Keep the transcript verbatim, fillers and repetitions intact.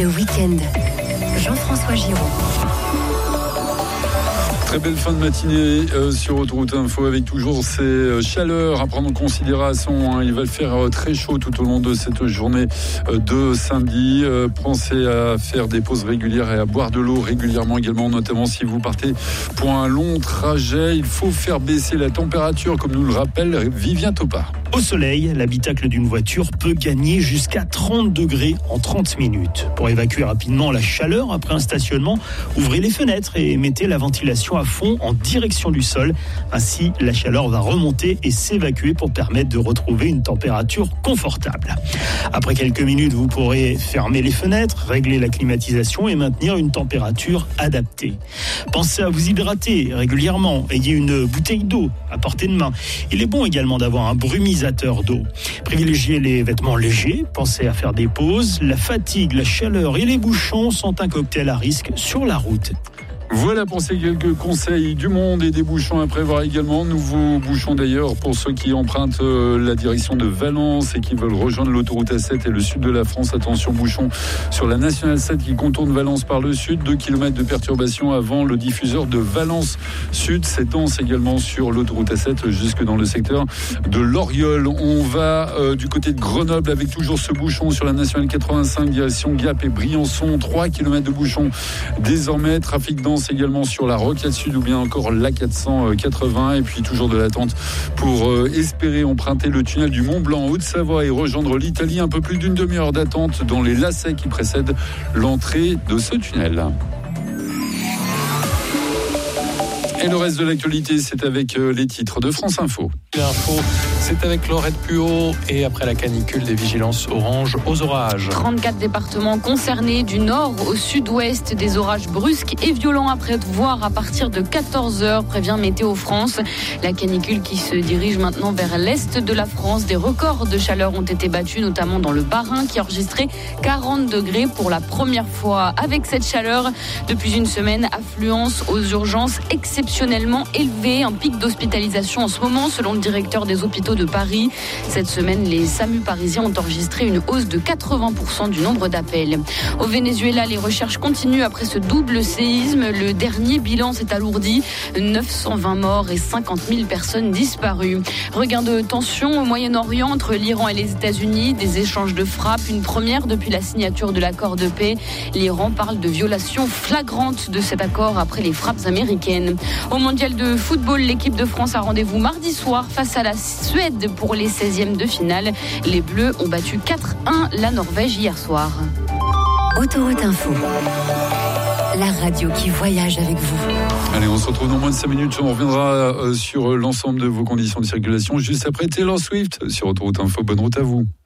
Le week-end, Jean-François Giraud. Très belle fin de matinée euh, sur Autoroute Info avec toujours ces euh, chaleurs à prendre en considération. Hein. Il va le faire euh, très chaud tout au long de cette journée euh, de samedi. Euh, pensez à faire des pauses régulières et à boire de l'eau régulièrement également, notamment si vous partez pour un long trajet. Il faut faire baisser la température, comme nous le rappelle Vivien Topard. Au soleil, l'habitacle d'une voiture peut gagner jusqu'à trente degrés en trente minutes. Pour évacuer rapidement la chaleur après un stationnement, ouvrez les fenêtres et mettez la ventilation à fond en direction du sol. Ainsi, la chaleur va remonter et s'évacuer pour permettre de retrouver une température confortable. Après quelques minutes, vous pourrez fermer les fenêtres, régler la climatisation et maintenir une température adaptée. Pensez à vous hydrater régulièrement. Ayez une bouteille d'eau à portée de main. Il est bon également d'avoir un brumisateur d'eau. Privilégiez les vêtements légers. Pensez à faire des pauses. La fatigue, la chaleur et les bouchons sont un cocktail à risque sur la route. Voilà pour ces quelques conseils du monde et des bouchons à prévoir également. Nouveaux bouchons d'ailleurs pour ceux qui empruntent la direction de Valence et qui veulent rejoindre l'autoroute A sept et le sud de la France. Attention, bouchons sur la nationale sept qui contourne Valence par le sud. deux kilomètres de perturbation avant le diffuseur de Valence Sud. C'est dense également sur l'autoroute A sept jusque dans le secteur de l'Oriol. On va euh, du côté de Grenoble avec toujours ce bouchon sur la nationale quatre-vingt-cinq direction Gap et Briançon. trois kilomètres de bouchons désormais. Trafic dense également sur la Rocade Sud ou bien encore la quatre cent quatre-vingts et puis toujours de l'attente pour euh, espérer emprunter le tunnel du Mont Blanc en Haute-Savoie et rejoindre l'Italie. Un peu plus d'une demi-heure d'attente dans les lacets qui précèdent l'entrée de ce tunnel. Et le reste de l'actualité, c'est avec les titres de France Info. L'info, c'est avec Laurette Puot et après la canicule, des vigilances orange aux orages. trente-quatre départements concernés du nord au sud-ouest, des orages brusques et violents à prévoir à partir de quatorze heures, prévient Météo France. La canicule qui se dirige maintenant vers l'est de la France. Des records de chaleur ont été battus, notamment dans le Bas-Rhin qui a enregistré quarante degrés pour la première fois. Avec cette chaleur, depuis une semaine, affluence aux urgences exceptionnellement élevée. Un pic d'hospitalisation en ce moment, selon le directeur des hôpitaux de Paris. Cette semaine, les SAMU parisiens ont enregistré une hausse de quatre-vingts pour cent du nombre d'appels. Au Venezuela, les recherches continuent après ce double séisme. Le dernier bilan s'est alourdi. neuf cent vingt morts et cinquante mille personnes disparues. Regain de tension au Moyen-Orient entre l'Iran et les États-Unis. Des échanges de frappes, une première depuis la signature de l'accord de paix. L'Iran parle de violation flagrante de cet accord après les frappes américaines. Au mondial de football, l'équipe de France a rendez-vous mardi soir face à la Suède pour les seizièmes de finale. Les Bleus ont battu quatre un la Norvège hier soir. Autoroute Info, la radio qui voyage avec vous. Allez, on se retrouve dans moins de cinq minutes. On reviendra sur l'ensemble de vos conditions de circulation juste après Taylor Swift sur Autoroute Info. Bonne route à vous.